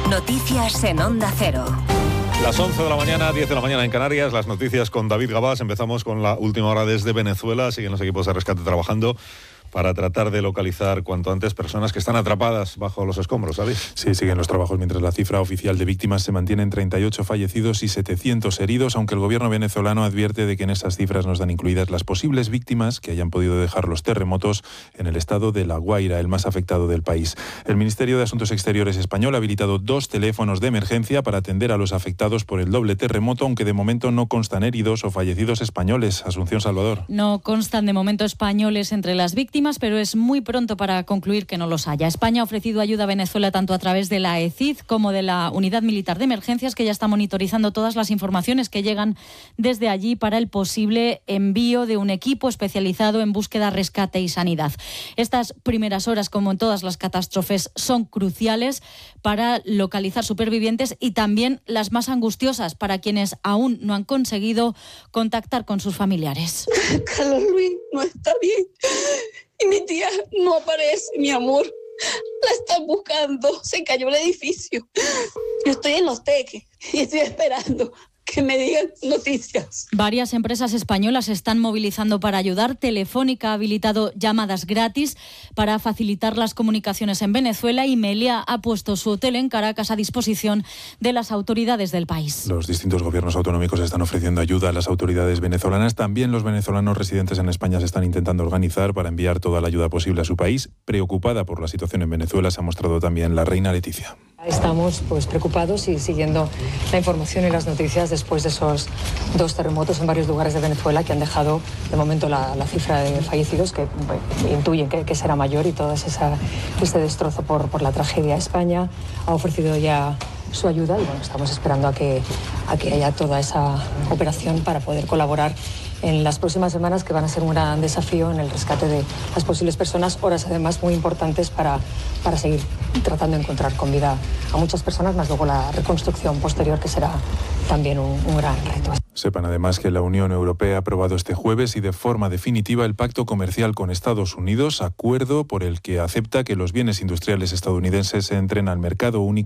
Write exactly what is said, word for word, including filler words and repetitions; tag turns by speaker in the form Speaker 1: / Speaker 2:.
Speaker 1: Noticias en Onda Cero.
Speaker 2: Las once de la mañana, diez de la mañana en Canarias, las noticias con David Gabás. Empezamos con la última hora desde Venezuela, siguen los equipos de rescate trabajando para tratar de localizar cuanto antes personas que están atrapadas bajo los escombros, ¿sabéis?
Speaker 3: Sí, siguen los trabajos mientras la cifra oficial de víctimas se mantiene en treinta y ocho fallecidos y setecientos heridos, aunque el gobierno venezolano advierte de que en esas cifras no están incluidas las posibles víctimas que hayan podido dejar los terremotos en el estado de La Guaira, el más afectado del país. El Ministerio de Asuntos Exteriores español ha habilitado dos teléfonos de emergencia para atender a los afectados por el doble terremoto, aunque de momento no constan heridos o fallecidos españoles. Asunción Salvador.
Speaker 4: No constan de momento españoles entre las víctimas, pero es muy pronto para concluir que no los haya. España ha ofrecido ayuda a Venezuela tanto a través de la E C I D como de la Unidad Militar de Emergencias, que ya está monitorizando todas las informaciones que llegan desde allí para el posible envío de un equipo especializado en búsqueda, rescate y sanidad. Estas primeras horas, como en todas las catástrofes, son cruciales para localizar supervivientes y también las más angustiosas para quienes aún no han conseguido contactar con sus familiares.
Speaker 5: Carlos Luis no está bien y mi tía no aparece, mi amor. La están buscando, se cayó el edificio. Yo estoy en Los Teques y estoy esperando que me digan noticias.
Speaker 4: Varias empresas españolas se están movilizando para ayudar. Telefónica ha habilitado llamadas gratis para facilitar las comunicaciones en Venezuela y Meliá ha puesto su hotel en Caracas a disposición de las autoridades del país.
Speaker 3: Los distintos gobiernos autonómicos están ofreciendo ayuda a las autoridades venezolanas. También los venezolanos residentes en España se están intentando organizar para enviar toda la ayuda posible a su país. Preocupada por la situación en Venezuela se ha mostrado también la reina Leticia.
Speaker 6: Estamos pues preocupados y siguiendo la información y las noticias después de esos dos terremotos en varios lugares de Venezuela que han dejado de momento la, la cifra de fallecidos que bueno, intuyen que, que será mayor y todo esa, ese destrozo por, por la tragedia. España ha ofrecido ya su ayuda y bueno, estamos esperando a que, a que haya toda esa operación para poder colaborar en las próximas semanas, que van a ser un gran desafío en el rescate de las posibles personas, horas además muy importantes para, para seguir tratando de encontrar con vida a muchas personas, más luego la reconstrucción posterior, que será también un, un gran reto.
Speaker 3: Sepan además que la Unión Europea ha aprobado este jueves y de forma definitiva el pacto comercial con Estados Unidos, acuerdo por el que acepta que los bienes industriales estadounidenses entren al mercado único